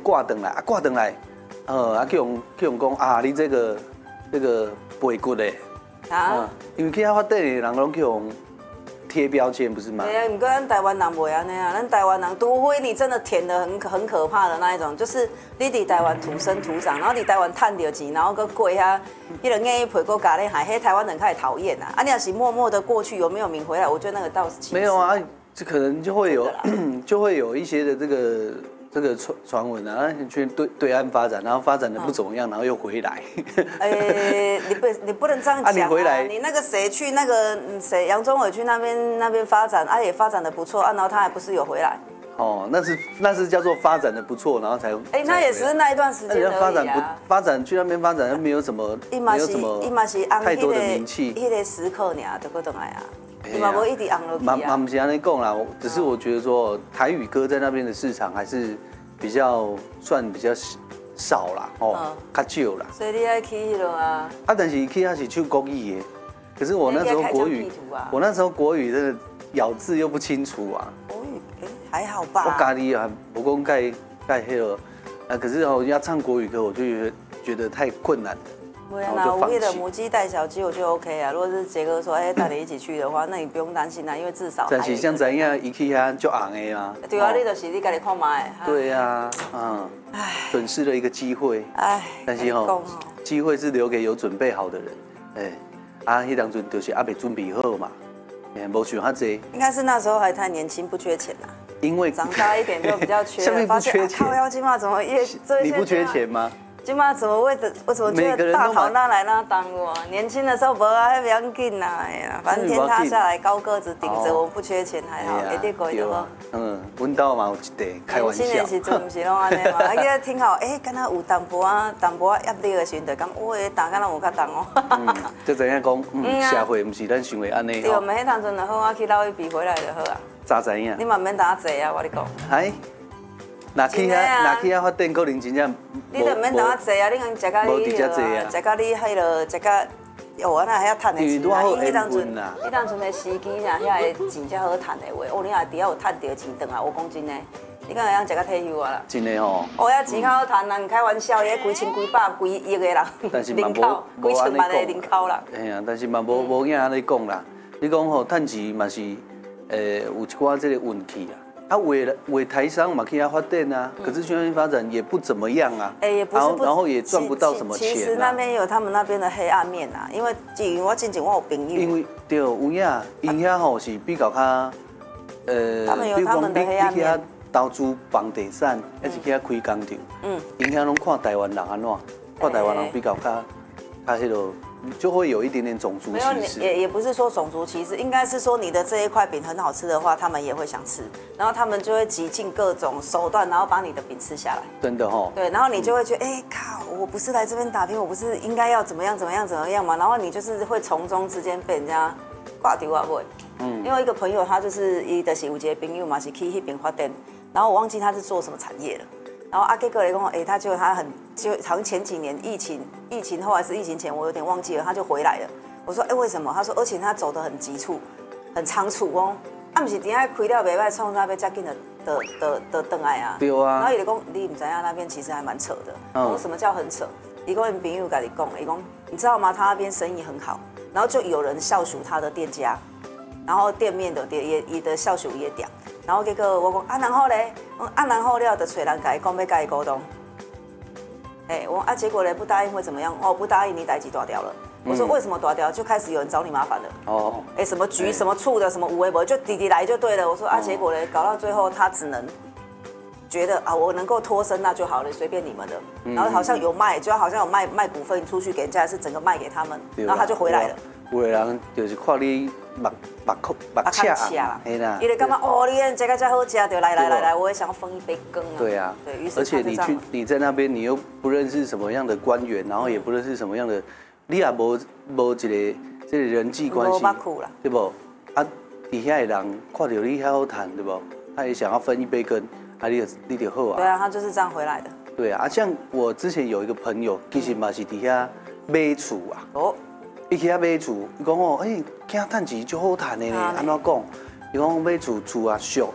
挂回来，挂回来，去用讲啊，你这个背骨的啊，因为去遐发展的人拢去用贴标签，不是吗？ 对啊，不过咱台湾人不安尼啊，咱台湾人除非你真的舔的很可怕的那一种，就是你伫台湾土生土长，然后伫台湾赚到钱，然后搁过遐，迄个硬一陪搁咖喱海，迄台湾人开始讨厌啊。啊，你要是默默的过去，有没有名回来？我觉得那个倒是没有啊，这可能就会有一些的这个传闻啊，去对岸发展，然后发展的不怎么样，然后又回来。 你不能这样讲啊！ 你回来， 你那个谁去那个谁杨宗纬去那边发展，也发展的不错啊，然后他还不是有回来？ 哦，那是叫做发展的不错，然后才。 那也是那一段时间而已啊。 发展去那边发展，没有什么太多的名气。 迄个时刻呢，就过回来啊。你嘛无一直昂落去啊。 嘛不是安尼讲啦，只是我觉得说台语歌在那边的市场还是算比较少啦，较少啦。 所以你爱去迄落啊。 但是去那是唱国语的，可是我那时候国语真的咬字又不清楚啊。 国语还好吧。 我家里啊，我讲盖迄个，可是要唱国语歌，我就觉得太困难了。 对啊，那我的母鸡带小鸡我就 OK 啊。如果是杰哥说，带你一起去的话，那你不用担心啊，因为至少。 但是像怎样，一去遐就红的啊。 对啊，你就是你家己看卖。 对啊，损失了一个机会。但是机会是留给有准备好的人。迄当阵就是还没准备好嘛，没想遐济。 应该是那时候还太年轻，不缺钱啊。 因为长大一点就比较缺。 下面不缺钱。 靠腰鸡嘛，怎么越你不缺钱吗？ 今嘛怎么我怎么觉得大讨那来那当我？年轻的时候无啊，还不要紧呐，反正天塌下来高个子顶着，我不缺钱还好，一点过就好。 阮兜嘛有一地，开玩笑。 年轻的时阵不是拢安尼嘛？啊，记听好，敢若有淡薄仔压力的时阵，就感打敢若有较重哦。 就知影讲，社会不是咱想的安尼。 对，我们迄当阵就好，我去老一笔回来就好啊。 早知影。 你嘛免打坐啊，我跟你讲。 那去遐发展，可能真正。 你就免当坐啊！你讲食到你食到你迄落食到，哦，那还要趁的钱啊！迄当阵的时机呐，遐个钱才好趁的话，你若底下有趁到钱回来，我讲真的，你敢会晓食到退休啊啦？ 真的哦。 遐钱较好趁，人开玩笑，遐几千几百几亿的人，零口，几千万的零口啦。 但是嘛无影安尼讲啦。你讲趁钱嘛是有一寡这个运气啊。为台商嘛去遐发展啊，可是去那边发展也不怎么样啊， 也不是， 然后也赚不到什么钱。 其实那边有他们那边的黑暗面啊，因为我之前我有朋友。 因为对，有影，因遐吼是比较较他们有他们的黑暗面。 投资房地产，还是去遐开工厂，因遐拢看台湾人安怎，看台湾人比较较迄落。就会有一点点种族歧视， 也不是说种族歧视，应该是说你的这一块饼很好吃的话，他们也会想吃，然后他们就会极尽各种手段，然后把你的饼吃下来。 真的哦。对， 然后你就会觉得，靠，我不是来这边打拼，我不是应该要怎么样嘛？然后你就是会从中之间被人家挂丢啊不？因为一个朋友他就是伊的是有一个朋友嘛是去那边发展，然后我忘记他是做什么产业了。然后结果来讲，他就好像前几年疫情后还是疫情前，我有点忘记了，他就回来了。我说，为什么？他说，而且他走得很急促，很仓促哦。不是等下开了袂歹，创啥要这紧的回来啊？ 对啊。 然后伊就讲，你唔知道那边其实还蛮扯的。我说什么叫很扯？伊讲朋友跟你讲，伊讲你知道吗？他那边生意很好，然后就有人笑数他的店家，然后店面的也的笑数也屌。然后结果我讲然后嘞，然后了就找人甲伊讲要甲伊沟通。我结果嘞不答应会怎么样？不答应你代志大条了。我说为什么大条？就开始有人找你麻烦了。什么局什么处的什么无为博，就弟来就对了。我说结果嘞搞到最后他只能觉得我能够脱身那就好了，随便你们的。然后好像有卖，就好像有卖股份出去给人家，是整个卖给他们，然后他就回来了。 有的人就是看你目赤啊，嘿啦， 伊就感觉你这个真好吃，就来，我也想要分一杯羹啊。 对啊，对，而且你在那边，你又不认识什么样的官员，然后也不认识什么样的，你也无一个这个人际关系，对不？底下的人看到你还好谈，对不？他也想要分一杯羹，你就好啊。 对啊，他就是这样回来的。 对啊，像我之前有一个朋友，其实嘛是底下买厝啊。伊去遐买厝，伊讲囝赚钱就好赚的呢，安怎讲？伊讲买厝啊俗，